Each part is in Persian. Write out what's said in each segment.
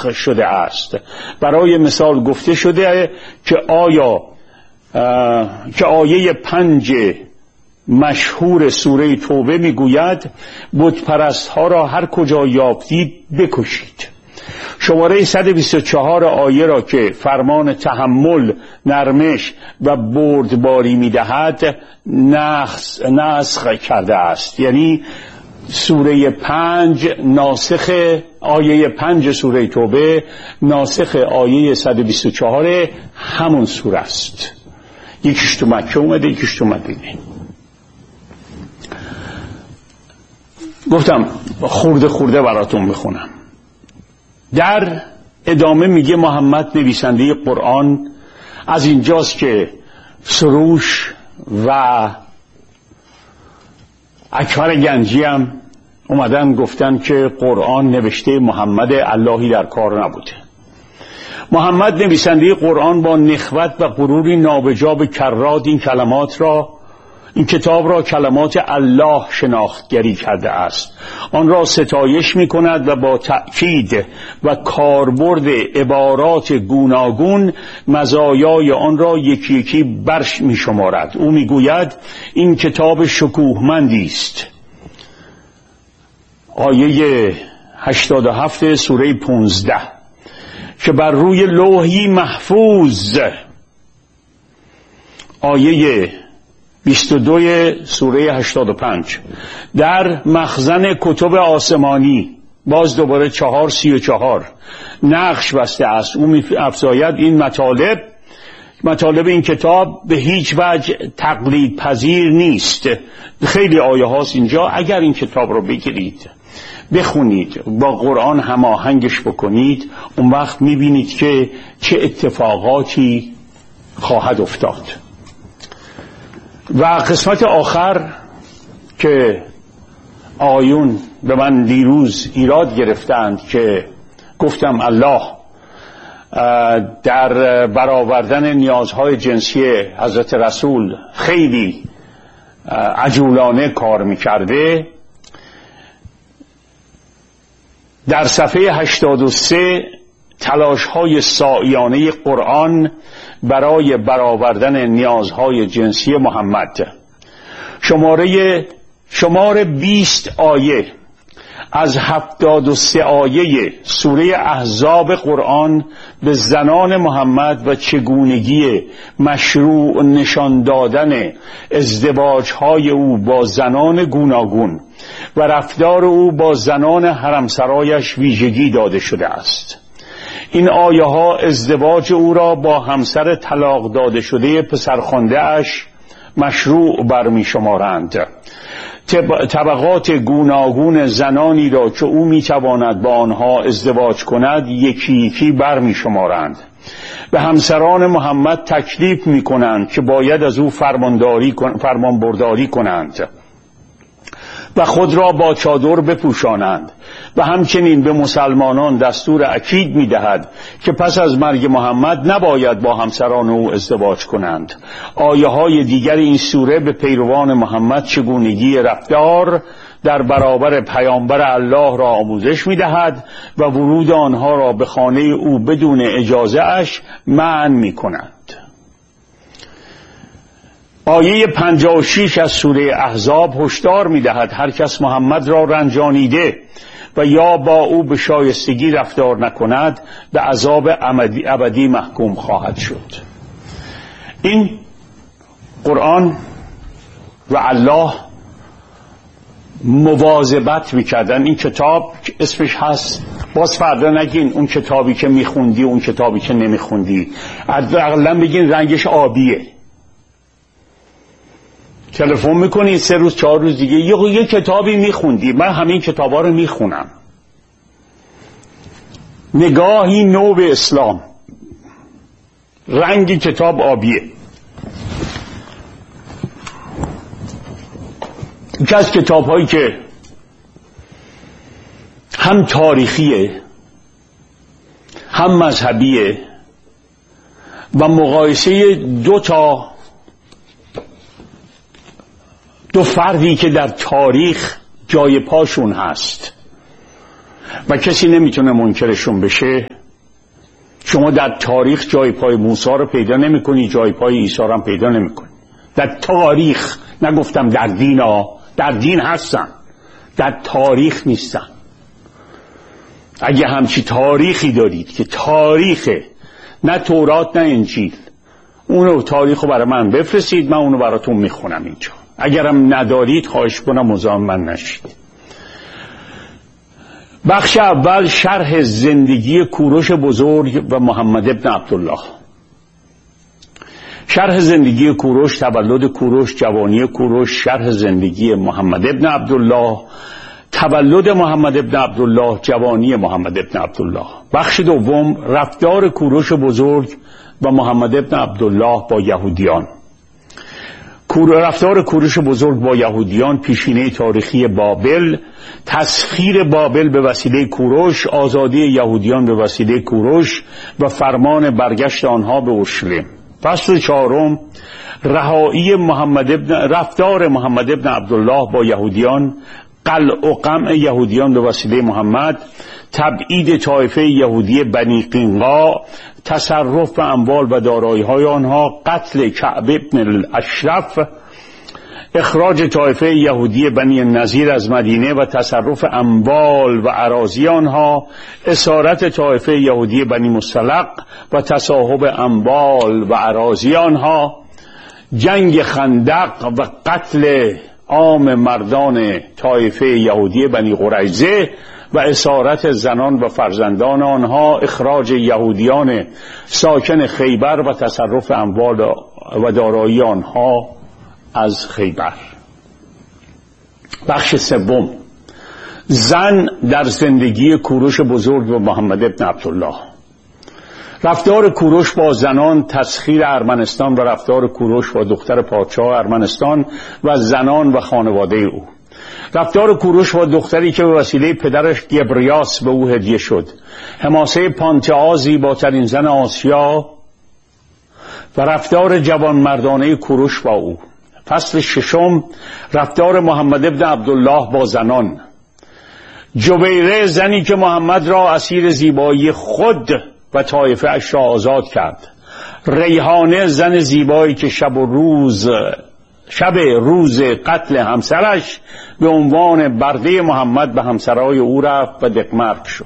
نسخ شده است. برای مثال گفته شده که آیه 5 مشهور سوره توبه میگوید بت پرست ها را هر کجا یافتید بکشید. شماره 124 آیه را که فرمان تحمل، نرمش و بردباری میدهد نسخ کرده است. یعنی سوره 5 ناسخ آیه 5 سوره توبه، ناسخ آیه 124 همون سوره است. یکیش تو مکه اومده، یکیش تو مدینه. گفتم خورده براتون بخونم. در ادامه میگه محمد نویسنده قرآن از اینجاست که سروش و اکبر گنجی هم اومدن گفتن که قرآن نوشته محمد، اللهی در کار نبوده. محمد نویسنده قرآن با نخوت و غروری نابجا به کرات این کتاب را کلمات الله شناختگری کرده است. آن را ستایش می کند و با تأکید و کاربرد عبارات گوناگون مزایای آن را یکی یکی برش می شمارد. او می گوید این کتاب شکوهمندی است. آیه 87 سوره 15 که بر روی لوحی محفوظ. آیه 22 سوره 85 در مخزن کتب آسمانی، باز دوباره 4:34 نقش بسته است. او می‌افزاید این مطالب این کتاب به هیچ وجه تقلید پذیر نیست. خیلی آیه هاست اینجا. اگر این کتاب رو بگیرید بخونید، با قرآن هماهنگش بکنید، اون وقت میبینید که چه اتفاقاتی خواهد افتاد. و قسمت آخر که آیون به من دیروز ایراد گرفتند که گفتم الله در برآوردن نیازهای جنسی حضرت رسول خیلی عجولانه کار میکرده، در صفحه 83 تلاش‌های سعیانه قرآن برای برآوردن نیازهای جنسی محمد، شماره 20 آیه از 73 آیه سوره احزاب قرآن به زنان محمد و چگونگی مشروع نشان دادن ازدواج‌های او با زنان گوناگون و رفتار او با زنان حرمسرایش ویژگی داده شده است. این آیه ها ازدواج او را با همسر طلاق داده شده پسرخوانده اش مشروع برمی شمارند. طبقات گوناگون زنانی را که او می تواند با آنها ازدواج کند یکی یکی برمی شمارند. به همسران محمد تکلیف می کنند که باید از او فرمانبرداری کنند و خود را با چادر بپوشانند. و همچنین به مسلمانان دستور اکید می دهد که پس از مرگ محمد نباید با همسران او ازدواج کنند. آیه های دیگر این سوره به پیروان محمد چگونگی رفتار در برابر پیامبر الله را آموزش می دهد و ورود آنها را به خانه او بدون اجازه اش منع می کنند. آیه 56 از سوره احزاب هشدار می دهد هر کس محمد را رنجانیده و یا با او به شایستگی رفتار نکند به عذاب ابدی محکوم خواهد شد. این قرآن و الله مواظبت میکردن. این کتاب اسمش هست، باز فردا نگین اون کتابی که میخوندی اون کتابی که نمیخوندی، اقلا بگین رنگش آبیه. تلفن میکنی 3 روز 4 روز دیگه یه کتابی میخوندی، من همین کتابا رو میخونم. نگاهی نو به اسلام، رنگ کتاب آبیه. یکی از کتاب هایی که هم تاریخیه هم مذهبیه و مقایسه دو فردی که در تاریخ جای پاشون هست و کسی نمیتونه منکرشون بشه. شما در تاریخ جای پای موسی رو پیدا نمیکنی، جای پای عیسی رو هم پیدا نمیکنی. در تاریخ، نگفتم در دین ها، در دین هستن، در تاریخ نیستن. اگه همچی تاریخی دارید که تاریخه، نه تورات نه انجیل، اونو تاریخو برای من بفرستید، من اونو براتون میخونم اینجا. اگرم ندارید خواهش کنم مزاحم من نشید. بخش اول شرح زندگی کوروش بزرگ و محمد ابن عبدالله. شرح زندگی کوروش، تولد کوروش، جوانی کوروش، شرح زندگی محمد ابن عبدالله، تولد محمد ابن عبدالله، جوانی محمد ابن عبدالله. بخش دوم رفتار کوروش بزرگ و محمد ابن عبدالله با یهودیان. رفتار کوروش بزرگ با یهودیان، پیشینه تاریخی بابل، تسخیر بابل به وسیله کوروش، آزادی یهودیان به وسیله کوروش و فرمان برگشت آنها به اورشلیم. فصل چهارم رفتار محمد ابن عبدالله با یهودیان، قلع و قمع یهودیان به وسیله محمد، تبعید طایفه یهودی بنی قینقاع، تصرف به اموال و دارایی‌های آنها، قتل کعب ابن الاشرف، اخراج طایفه یهودی بنی نظیر از مدینه و تصرف اموال و اراضی آنها، اسارت طایفه یهودی بنی مصطلق و تصاحب اموال و اراضی آنها، جنگ خندق و قتل عام مردان طایفه یهودی بنی قریظه و اسارت زنان و فرزندان آنها، اخراج یهودیان ساکن خیبر و تصرف اموال و دارایی آنها از خیبر. بخش سوم زن در زندگی کوروش بزرگ و محمد ابن عبدالله. رفتار کوروش با زنان، تسخیر ارمنستان و رفتار کوروش با دختر پادشاه ارمنستان و زنان و خانواده او. رفتار کوروش با دختری که به وسیله پدرش گبریاس به او هدیه شد. حماسه پانتئا، زیباترین زن آسیا و رفتار جوانمردانه کوروش با او. فصل ششم رفتار محمد ابن عبدالله با زنان. جبیره، زنی که محمد را اسیر زیبایی خود و طایفه اش را آزاد کرد. ریحانه، زن زیبایی که شب روز قتل همسرش به عنوان برده محمد به همسرای او رفت و دقمرگ شد.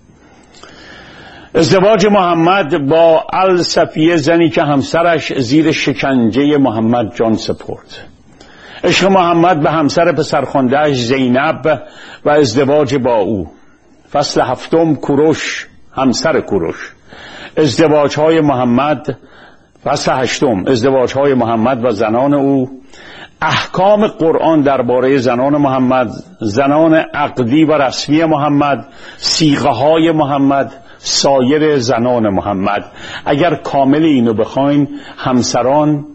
ازدواج محمد با الصفیه، زنی که همسرش زیر شکنجه محمد جان سپرد. عشق محمد به همسر پسرخوانده‌اش زینب و ازدواج با او. فصل هفتم کوروش، همسر کوروش. ازدواج‌های محمد. فصل هشتم ازدواج‌های محمد و زنان او. احکام قرآن درباره زنان محمد، زنان عقدی و رسمی محمد، صیغه‌های محمد، سایر زنان محمد. اگر کامل اینو بخواین، همسران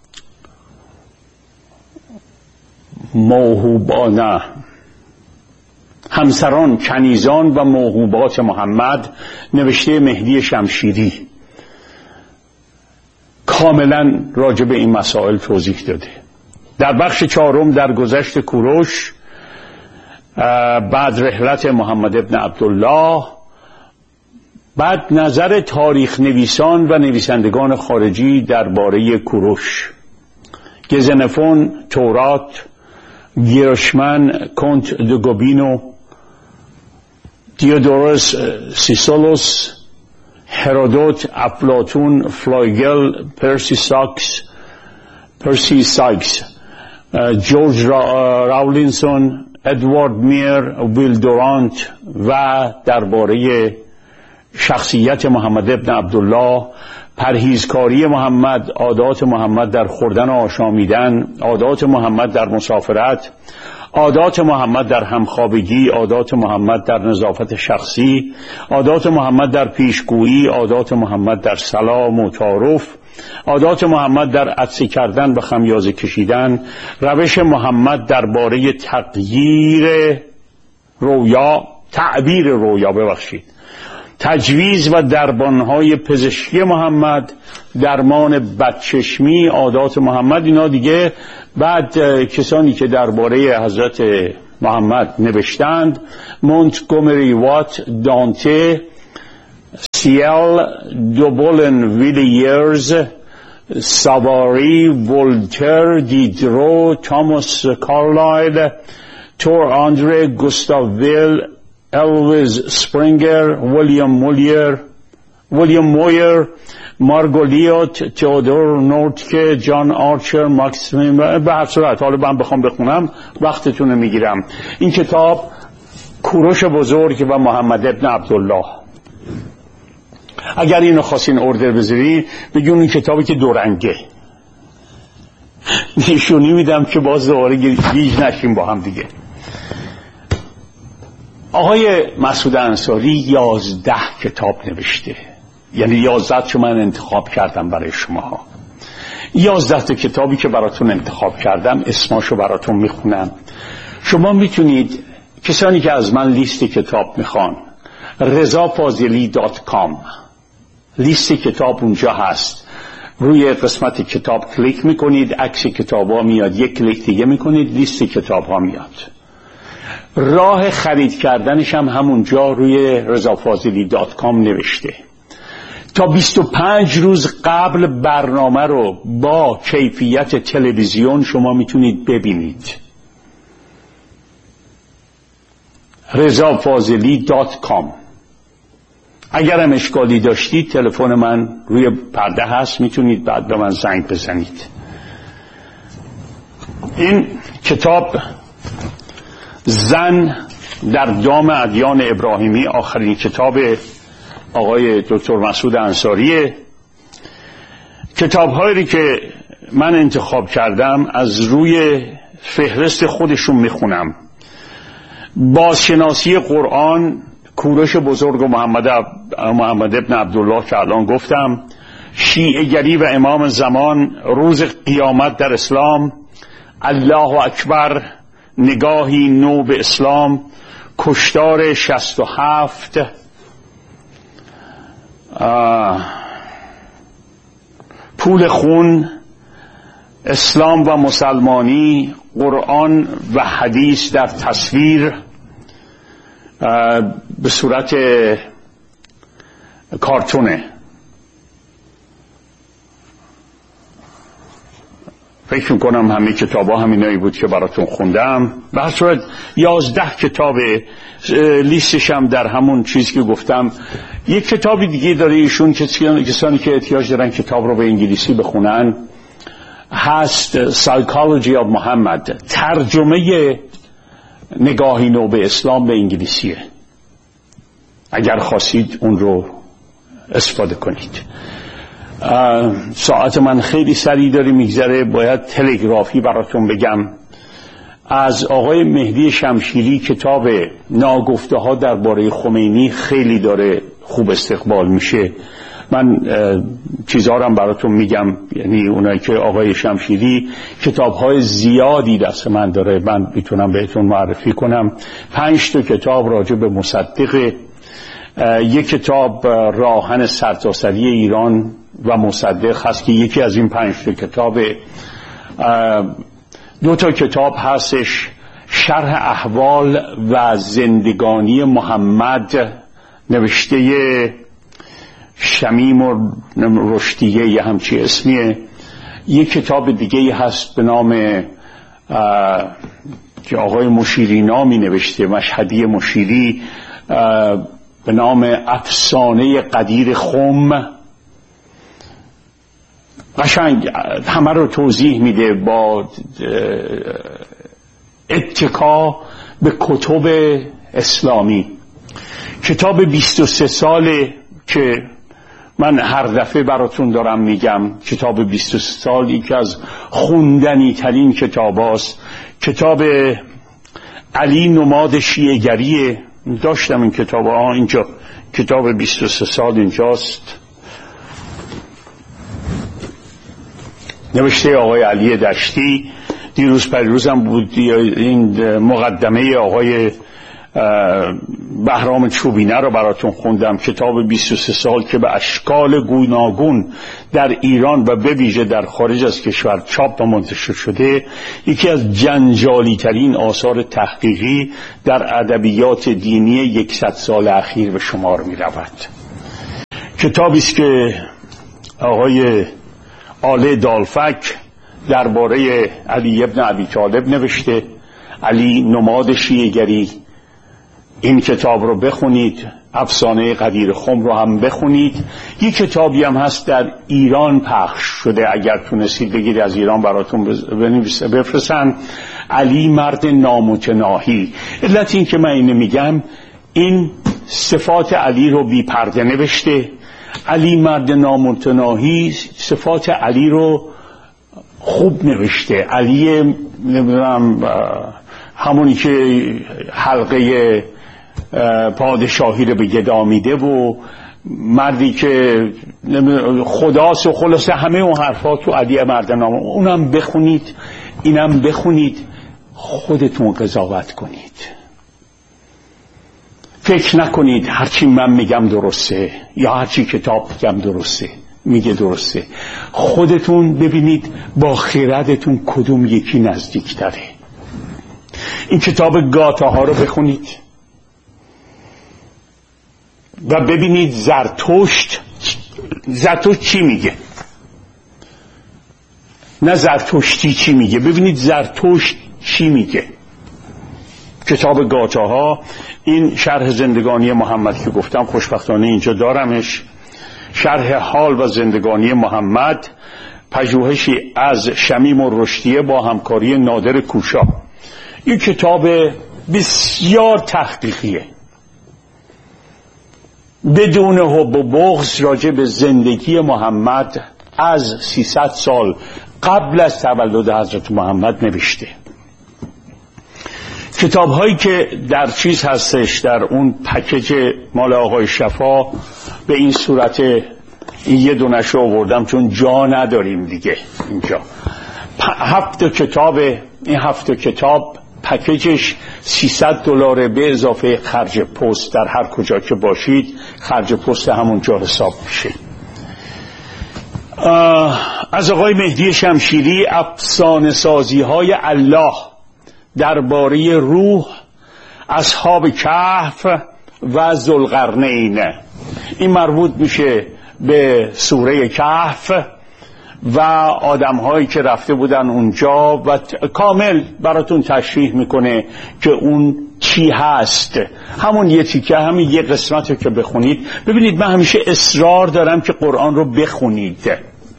موهوبانه، همسران کنیزان و موهوبات محمد، نوشته مهدی شمشیری کاملا راجع به این مسائل توضیح داده. در بخش چهارم در گذشت کوروش، بعد رحلت محمد ابن عبدالله، بعد نظر تاریخ نویسان و نویسندگان خارجی درباره کوروش. گزنفون، تورات، گیرشمن، کنت دگوبینو، دیودورس سیسولوس، هرودوت، افلاطون، فلایگل، پرسی سایکس، جورج راولینسون، ادوارد میر، ویل دورانت و درباره شخصیت محمد ابن عبدالله، پرهیزکاری محمد، عادات محمد در خوردن و آشامیدن، عادات محمد در مسافرت، عادات محمد در همخوابگی، عادات محمد در نظافت شخصی، عادات محمد در پیشگویی، عادات محمد در سلام و تعارف، عادات محمد در عطسه کردن و خمیازه کشیدن، روش محمد درباره تعبیر رویا، تجویز و دربانهای پزشکی محمد، درمان بدچشمی، عادات محمد. اینا دیگه بعد کسانی که درباره حضرت محمد نوشتند، مونتگومری وات، دانته، سیل، دوبولن ویلیرز، ساواری، ولتر، دیدرو، تاماس کارلایل، تور آندره، گوستاو ویل، الویز سپرینگر، ویلیام مویر، مارگولیوت، تئودور نورتکه، جان آرچر، ماکسیم. به هر صورت حالا من بخوام بخونم وقتتون رو میگیرم. این کتاب کوروش بزرگ و محمد ابن عبدالله. اگر اینو خواستین اوردر بذارین بگون این کتابی که دورنگه نشونی میدم که باز دوباره گیج نشیم با هم دیگه. آقای مسعود انصاری 11 کتاب نوشته، یعنی 11 که من انتخاب کردم برای شما. 11 تا کتابی که براتون انتخاب کردم اسماشو براتون میخونم. شما میتونید، کسانی که از من لیست کتاب میخوان، rezafazeli.com لیست کتاب اونجا هست. روی قسمت کتاب کلیک میکنید، عکس کتاب ها میاد، یک کلیک دیگه میکنید، لیست کتاب ها میاد. راه خرید کردنش هم همونجا روی rezafazeli.com نوشته. تا 25 روز قبل برنامه رو با کیفیت تلویزیون شما میتونید ببینید. rezafazeli.com. اگر هم اشکالی داشتید تلفن من روی پرده هست، میتونید بعد به من زنگ بزنید. این کتاب زن در دام ادیان ابراهیمی، آخرین کتاب آقای دکتر مسعود انصاریه. کتاب‌هایی که من انتخاب کردم از روی فهرست خودشون میخونم. بازشناسی قرآن، کوروش بزرگ و محمد ابن عبدالله که الان گفتم، شیعه گری و امام زمان، روز قیامت در اسلام، الله اکبر، نگاهی نو به اسلام، کشتار 67، پول خون، اسلام و مسلمانی، قرآن و حدیث در تصویر به صورت کارتونه. فکر میکنم همه کتاب ها همینایی بود که براتون خوندم. به هر صورت 11 کتاب، لیستش هم در همون چیز که گفتم. یک کتابی دیگه داره ایشون که کسانی که احتیاج دارن کتاب رو به انگلیسی بخونن هست، Psychology of Muhammad، ترجمه نگاهی نو به اسلام به انگلیسیه. اگر خواستید اون رو استفاده کنید. ساعت من خیلی سریع داره میگذره، باید تلگرافی براتون بگم. از آقای مهدی شمشیری کتاب ناگفته ها درباره خمینی خیلی داره خوب استقبال میشه. من چیزها رو هم براتون میگم، یعنی اونایی که آقای شمشیری کتاب‌های زیادی دست من داره، من میتونم بهتون معرفی کنم. 5 تا کتاب راجع به مصدق، یک کتاب راهن سرتاسری ایران و مصدق هست که یکی از این 5 تا کتاب. 2 تا کتاب هستش، شرح احوال و زندگانی محمد نوشته شمیم و رشدیه، یه همچی اسمیه. یک کتاب دیگه هست به نام که آقای مشیری نامی نوشته، مشهدی مشیری، به نام افسانه قدیر خم. قشنگ همه رو توضیح میده با اتکا به کتب اسلامی. کتاب 23 ساله که من هر دفعه براتون دارم میگم، کتاب 23 سال یکی از خوندنی ترین کتاب هاست. کتاب علی نماد شیعه‌گریه، داشتم این کتاب ها اینجا. کتاب 23 سال اینجاست، نوشته آقای علی دشتی. دیروز پریروزم بود این مقدمه آقای بهرام چوبینه رو براتون خوندم، کتاب 23 سال که به اشکال گوناگون در ایران و به ویژه در خارج از کشور چاپ و منتشر شده، یکی از جنجالی ترین آثار تحقیقی در ادبیات دینی 100 سال اخیر به شمار می رود. کتابی است که آقای آله دالفک درباره علی ابن ابی طالب نوشته، علی نماد شیعه‌گری. این کتاب رو بخونید، افسانه قدیر خم رو هم بخونید. یک کتابی هم هست در ایران پخش شده، اگر تونستید بگید از ایران براتون بفرستن، علی مرد نامتناهی. علت این که من اینو میگم، این صفات علی رو بی پرده نوشته. علی مرد نامتناهی صفات علی رو خوب نوشته. علی نمیدونم همونی که حلقه پادشاهی رو به گدا میده و مردی که خداست و خلاصه همه اون حرفا تو علی مرد نام. اونم بخونید، اینم بخونید، خودتون قضاوت کنید. فکر نکنید هرچی من میگم درسته یا هرچی کتاب میگم درسته میگه درسته. خودتون ببینید با خردتون کدوم یکی نزدیکتره. این کتاب گاتاها رو بخونید و ببینید زرتشت چی میگه، نه زرتشتی چی میگه، ببینید زرتشت چی میگه. کتاب گاتاها. این شرح زندگانی محمد که گفتم، خوشبختانه اینجا دارمش، شرح حال و زندگانی محمد، پژوهشی از شمیم الرشدیه با همکاری نادر کوشا. این کتاب بسیار تحقیقیه، بدون حب و بغض راجع به زندگی محمد از 300 سال قبل از تولد حضرت محمد نوشته. کتاب هایی که در چیز هستش، در اون پکیج مال آقای شفا، به این صورت، این یه دونش رو آوردم چون جا نداریم دیگه اینجا. 7 کتاب، این 7 کتاب پکیجش $300 به اضافه خرج پست. در هر کجا که باشید خرج پست همونجا حساب میشه. از آقای مهدی شمشیری، افسانه سازی های الله درباره روح، اصحاب کهف و ذوالقرنین. این مربوط میشه به سوره کهف و آدم‌هایی که رفته بودن اونجا و کامل براتون تشریح میکنه که اون چی هست. همون یه تیکه، همین یه قسمت رو که بخونید. ببینید من همیشه اصرار دارم که قرآن رو بخونید،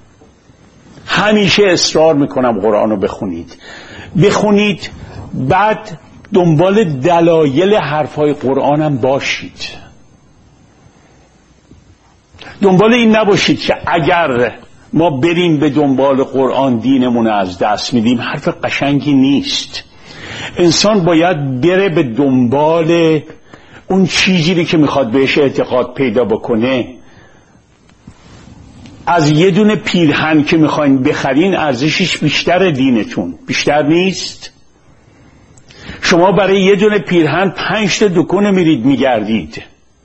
همیشه اصرار میکنم قرآن رو بخونید، بعد دنبال دلایل حرفای قرآن هم باشید. دنبال این نباشید که اگر ما بریم به دنبال قرآن دینمون از دست میدیم. حرف قشنگی نیست. انسان باید بره به دنبال اون چیزی که میخواد بهش اعتقاد پیدا بکنه. از یه دونه پیرهن که میخواین بخرین ارزشش بیشتر دینتون، بیشتر نیست؟ شما برای یه دونه پیرهن 5 تا دکون میرید میگردید.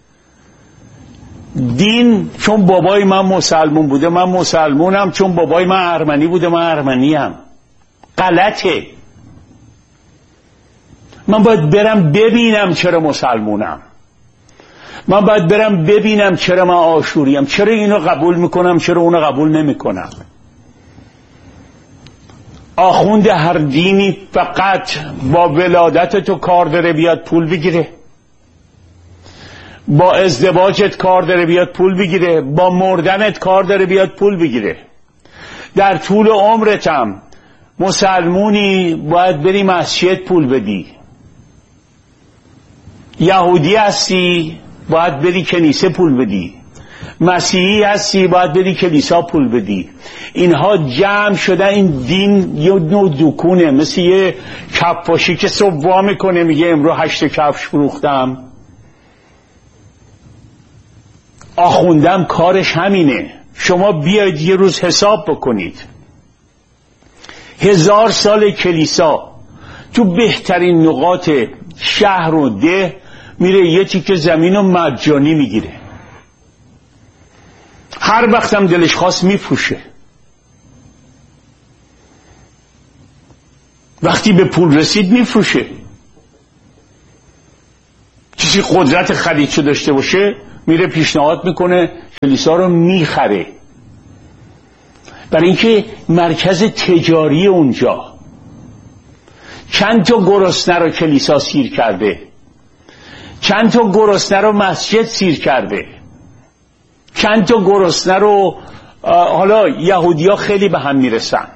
دین چون بابای من مسلمون بوده من مسلمونم، چون بابای من ارمنی بوده من ارمنیم. غلطه. من باید برم ببینم چرا مسلمونم، من باید برم ببینم چرا من آشوریم، چرا اینو قبول میکنم چرا اونو قبول نمیکنم. آخوند هر دینی فقط با ولادت تو کار داره بیاد پول بگیره، با ازدواجت کار داره بیاد پول بگیره، با مردنت کار داره بیاد پول بگیره. در طول عمرتم مسلمونی باید بری مسجد پول بدی، یهودی هستی باید بری کنیسه پول بدی، مسیحی هستی باید بری کلیسا پول بدی. اینها جمع شده. این دین یه نوع دکونه، مثل یه کفاشی که صبح وا میکنه میگه امروز 8 کفش فروختم. آخوندم کارش همینه. شما بیاید یه روز حساب بکنید. 1000 سال کلیسا تو بهترین نقاط شهر و ده میره یه تیکه زمین و مجانی میگیره، هر وقتم دلش خواست میفروشه. وقتی به پول رسید میفروشه. کسی قدرت خریدشو داشته باشه میره پیشنهاد میکنه کلیسا رو میخره، برای اینکه مرکز تجاری اونجا. چند تا گرسنه رو کلیسا سیر کرده، چند تا گرسنه رو مسجد سیر کرده، چند تا گرسنه رو حالا یهودیا خیلی به هم میرسن،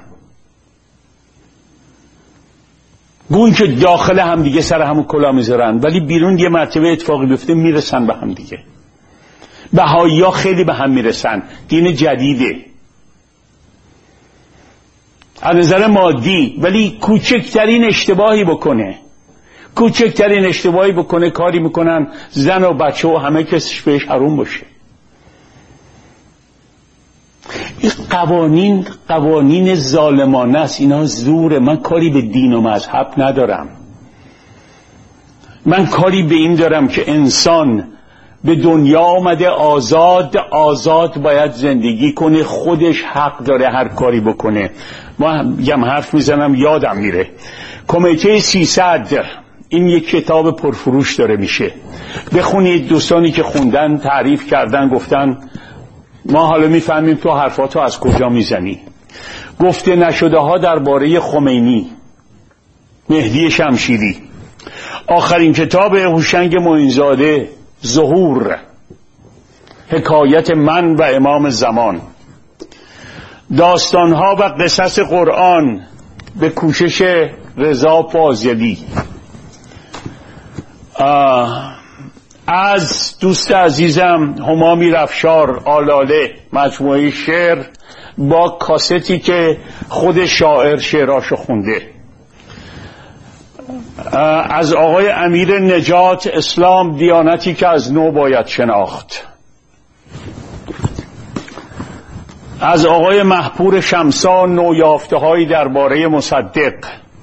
گون که داخل هم دیگه سر همون کلا میذارن ولی بیرون یه مرتبه اتفاقی بیفته میرسن به هم دیگه. بهائی‌ها خیلی به هم میرسن، دین جدیده از نظر مادی، ولی کوچکترین اشتباهی بکنه کاری میکنن زن و بچه و همه کسش بهش حروم باشه. این قوانین ظالمانه است، اینا زوره. من کاری به دین و مذهب ندارم، من کاری به این دارم که انسان به دنیا آمده آزاد باید زندگی کنه، خودش حق داره هر کاری بکنه. ما هم حرف میزنم یادم میره، کمیته 300 این یک کتاب پرفروش داره میشه، بخونید. دوستانی که خوندن تعریف کردن، گفتن ما حالا میفهمیم تو حرفاتو از کجا میزنی. گفته نشده ها درباره خمینی، مهدی شمشیری، آخرین کتاب هوشنگ معینزاده ظهور، حکایت من و امام زمان، داستانها و قصص قرآن به کوشش رضا فاضلی، از دوست عزیزم همامی رفشار آلاله، مجموعه شعر با کاستی که خود شاعر شعراشو خونده، از آقای امیر نجات اسلام دیانتی که از نو باید شناخت، از آقای محپور شمسان نویافته هایی درباره مصدق،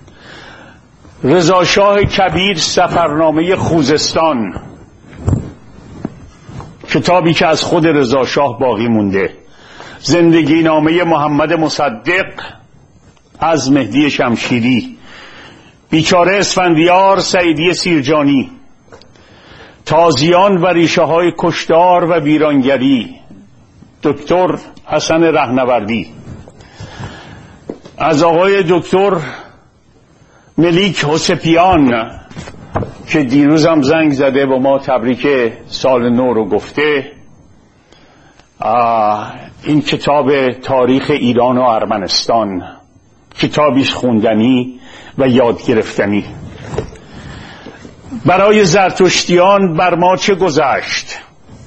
رضا شاه کبیر سفرنامه خوزستان، کتابی که از خود رضا شاه باقی مونده، زندگی نامه محمد مصدق از مهدی شمشیری، بیچاره اسفندیار سعیدی سیرجانی، تازیان و ریشه های کشتار و ویرانگری دکتر حسن رهنوردی، از آقای دکتر ملیک حسپیان که دیروزم زنگ زده و ما تبریک سال نو رو گفته، این کتاب تاریخ ایران و ارمنستان، کتابیش خوندنی و یاد گرفتنی. برای زرتشتیان بر ما چه گذشت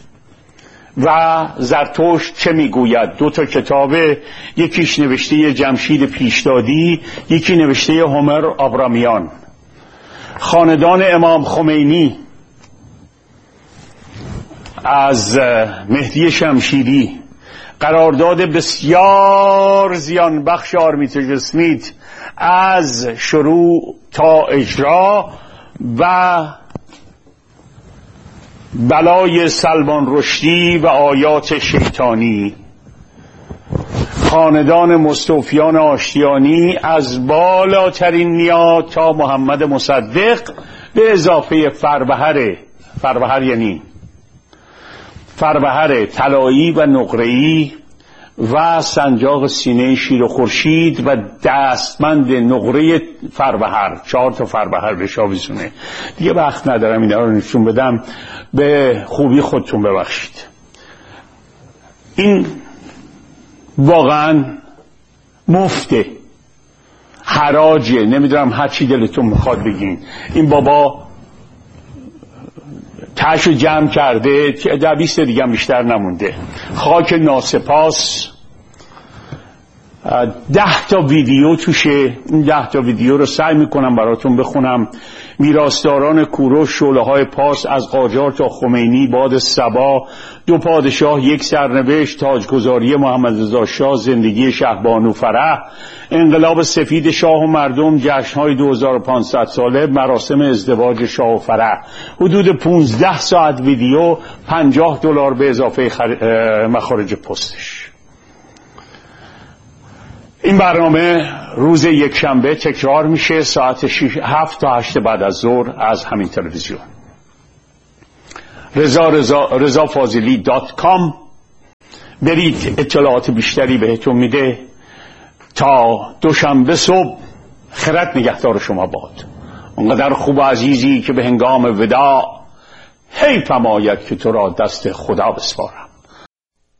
و زرتشت چه میگوید، 2 تا کتاب، یکیش نوشته جمشید پیشدادی، یکی نوشته هومر آبرامیان. خاندان امام خمینی از مهدی شمشیری، قرارداد بسیار زیان بخش آرمیتاژ اسمیت از شروع تا اجرا و بلای سلمان رشدی و آیات شیطانی. خاندان مستوفیان آشتیانی از بالاترین نیا تا محمد مصدق به اضافه فروهر یعنی فروهر طلایی و نقره‌ای و سنجاق سینه شیر و خورشید و دستمند نقره فروهر، 4 تا فروهر بهش آویزونه. دیگه وقت ندارم اینا رو نشون بدم، به خوبی خودتون ببخشید. این واقعا مفته، حراجه، نمیدونم هر چی دلتون میخواد بگین. این بابا تاشو جمع کرده، 20 دیگه هم بیشتر نمونده. خاک ناسپاس. 10 تا ویدیو توشه. این 10 تا ویدیو رو سعی میکنم براتون بخونم. میراثداران کوروش، شعله‌های پارس از قاجار تا خمینی، باد صبا، دو پادشاه، یک سرنوشت، تاجگذاری محمد رضا شاه، زندگی شهبانو فرح، انقلاب سفید شاه و مردم، جشن‌های 2500 ساله، مراسم ازدواج شاه و فرح. حدود 15 ساعت ویدیو، $50 به اضافه مخارج پستش. این برنامه روز یکشنبه تکرار میشه ساعت 7 تا 8 بعد از ظهر از همین تلویزیون. rezafazili.com برید، اطلاعات بیشتری بهتون میده. تا دوشنبه صبح خرد نگهدار شما باد. اونقدر خوب و عزیزی که به هنگام وداع حیفم آید که تو را دست خدا بسپارم.